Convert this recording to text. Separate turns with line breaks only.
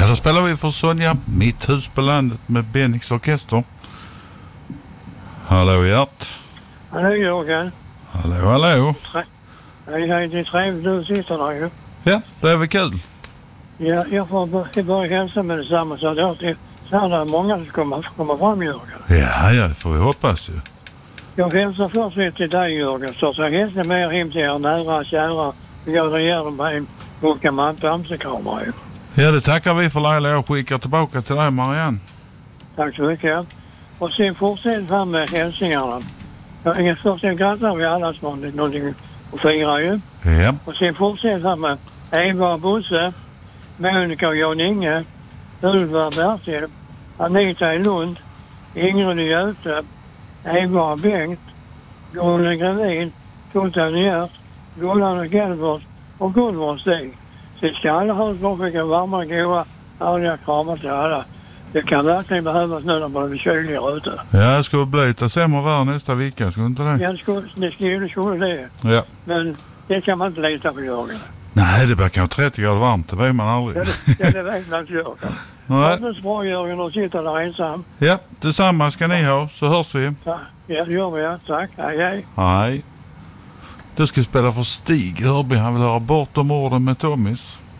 Ja, då spelar vi för Sonja, Mitt hus på landet med Bennix orkester. Hallå Gert.
Hallå Jörgen.
Hallå.
Hej, det är trevligt du sitter där ju.
Ja, det är väl kul.
Ja, jag får börja hälsa med detsamma så att det är många som kommer fram Jörgen.
Ja, det får vi hoppas ju.
Jag hälsar först till dig Jörgen, så jag hälsar med er hem till er nära, kära. Jag ger dem en boka Bamsekramar ju.
Ja, det tackar vi för Laila. Jag skickar tillbaka till dig Marianne.
Tack så mycket. Och sen fortsätt här med hälsningarna. Först grattar vi alla som har någonting att fira ju.
Ja.
Och sen fortsätt här med Eva och Bosse, Monica och Jan Inge, Ulva och Bertil, Anita i Lund, Ingrid i Göte, Eva och Bengt, Gunnar Gravin, Totan i Gert, Gunnar och Gelbert och Gunvor Stig. Så ska alla ha ett skicka varma, goda, härliga kramar till alla. Det kan verkligen behövas nu när man blir kyligare ute.
Ja, det skulle bli lite sämre värld nästa vecka, skulle inte det?
Ja, det skulle det.
Ja.
Men det kan man inte lita på Jörgen.
Nej, det blir kanske 30 grader varmt, det vet man aldrig.
Ja, det vet man inte Jörgen.
Nej.
Det är bra Jörgen och sitta där ensam.
Ja, detsamma ska ni ha, så hörs vi.
Ja, det gör vi, ja. Tack. Hej.
Hej. Du ska spela för Stig Hörby, han vill höra Bort om orden med Tommys.